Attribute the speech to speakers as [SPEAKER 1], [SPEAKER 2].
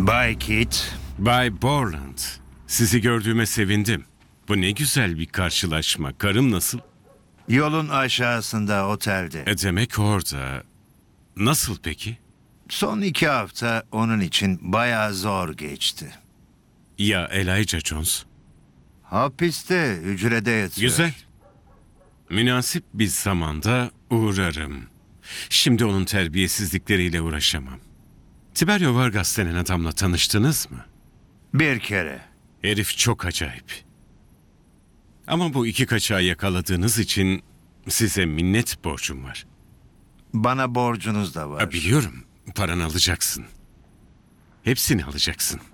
[SPEAKER 1] Bay Kit,
[SPEAKER 2] Bay Borland, sizi gördüğüme sevindim. Bu ne güzel bir karşılaşma. Karım nasıl?
[SPEAKER 1] yolun aşağısında otelde.
[SPEAKER 2] Demek orada. Nasıl peki?
[SPEAKER 1] Son 2 hafta onun için bayağı zor geçti.
[SPEAKER 2] Ya Elijah Jones?
[SPEAKER 1] Hapiste, hücrede yatıyor.
[SPEAKER 2] Güzel. Münasip bir zamanda uğrarım. Şimdi onun terbiyesizlikleriyle uğraşamam. Tiberio Vargas denen adamla tanıştınız mı?
[SPEAKER 1] Bir kere.
[SPEAKER 2] Herif çok acayip. Ama bu 2 kaçağı yakaladığınız için size minnet borcum var.
[SPEAKER 1] Bana borcunuz da var.
[SPEAKER 2] Biliyorum, paranı alacaksın. Hepsini alacaksın.